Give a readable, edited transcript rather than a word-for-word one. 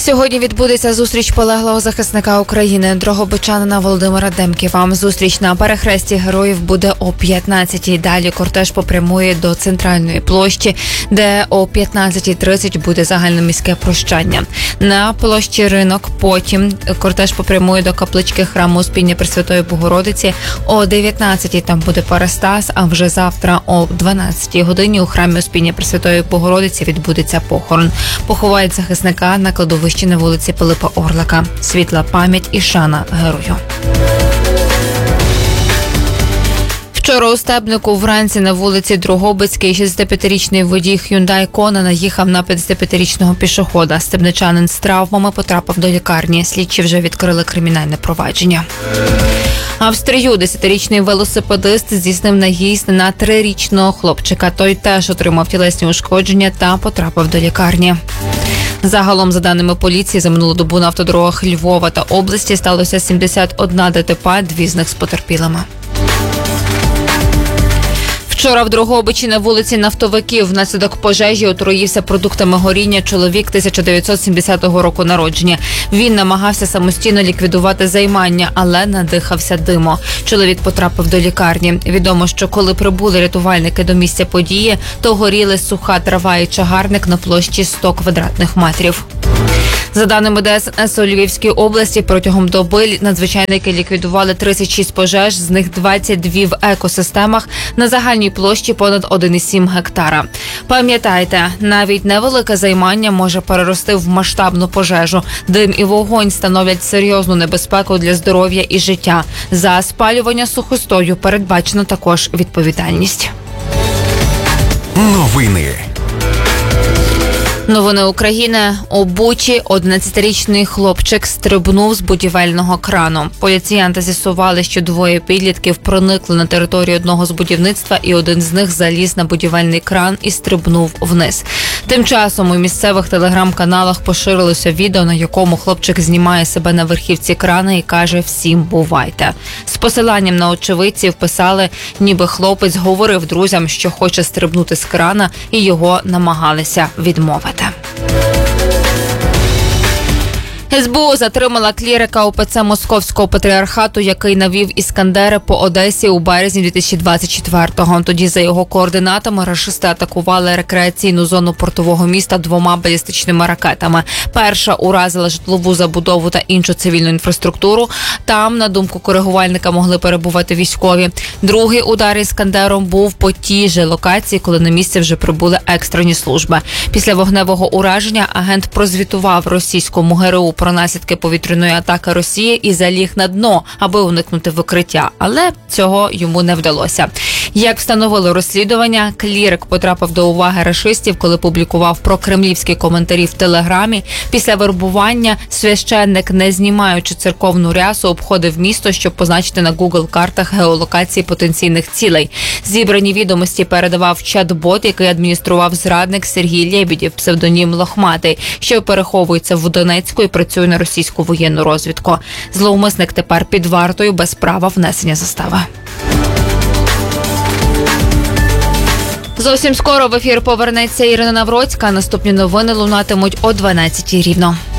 Сьогодні відбудеться зустріч полеглого захисника України, дрогобичанина Володимира Демківа. Зустріч на перехресті героїв буде о 15-й. Далі кортеж попрямує до центральної площі, де о 15:30 буде загальноміське прощання. На площі Ринок потім кортеж попрямує до каплички храму Успіння Пресвятої Богородиці. О 19-й там буде Парастас, а вже завтра о 12-й годині у храмі Успіння Пресвятої Богородиці відбудеться похорон. Поховають захисника на кладовищі на вулиці Пилипа Орлика. Світла пам'ять і шана герою. Вчора у Стебнику вранці на вулиці Дрогобицькій 65-річний водій Hyundai Kona наїхав на 55-річного пішохода. Стебничанин з травмами потрапив до лікарні. Слідчі вже відкрили кримінальне провадження. А в Стрию 10-річний велосипедист здійснив наїзд на 3-річного хлопчика. Той теж отримав тілесні ушкодження та потрапив до лікарні. Загалом, за даними поліції, за минулу добу на автодорогах Львова та області сталося 71 ДТП, 2 з них з потерпілими. Вчора в Дрогобичі на вулиці Нафтовиків внаслідок пожежі отруївся продуктами горіння чоловік 1970 року народження. Він намагався самостійно ліквідувати займання, але надихався диму. Чоловік потрапив до лікарні. Відомо, що коли прибули рятувальники до місця події, то горіли суха трава і чагарник на площі 100 квадратних метрів. За даними ДСНС у Львівській області, протягом доби надзвичайники ліквідували 36 пожеж, з них 22 в екосистемах на загальній площі понад 1,7 гектара. Пам'ятайте, навіть невелике займання може перерости в масштабну пожежу. Дим і вогонь становлять серйозну небезпеку для здоров'я і життя. За спалювання сухостою передбачено також відповідальність. Новини України. У Бучі 11-річний хлопчик стрибнув з будівельного крану. Поліціянти з'ясували, що 2 підлітків проникли на територію одного з будівництва, і один з них заліз на будівельний кран і стрибнув вниз. Тим часом у місцевих телеграм-каналах поширилося відео, на якому хлопчик знімає себе на верхівці крана і каже «всім бувайте». З посиланням на очевидців писали, ніби хлопець говорив друзям, що хоче стрибнути з крана, і його намагалися відмовити. СБУ затримала клірика УПЦ Московського патріархату, який навів іскандери по Одесі у березні 2024-го. Тоді, за його координатами, рашисти атакували рекреаційну зону портового міста 2 балістичними ракетами. Перша уразила житлову забудову та іншу цивільну інфраструктуру. Там, на думку коригувальника, могли перебувати військові. Другий удар іскандером був по тій же локації, коли на місце вже прибули екстрені служби. Після вогневого ураження агент прозвітував російському ГРУ про наслідки повітряної атаки Росії і заліг на дно, аби уникнути викриття. Але цього йому не вдалося. Як встановило розслідування, клірик потрапив до уваги рашистів, коли публікував прокремлівські коментарі в Телеграмі. Після вербування священник, не знімаючи церковну рясу, обходив місто, щоб позначити на Google-картах геолокації потенційних цілей. Зібрані відомості передавав чат-бот, який адміністрував зрадник Сергій Лєбєдєв, псевдонім Лохматий, що переховується в Донецьку і працює на російську воєнну розвідку. Зловмисник тепер під вартою без права внесення застави. Зовсім скоро в ефір повернеться Ірина Навроцька. Наступні новини лунатимуть о 12-й рівно.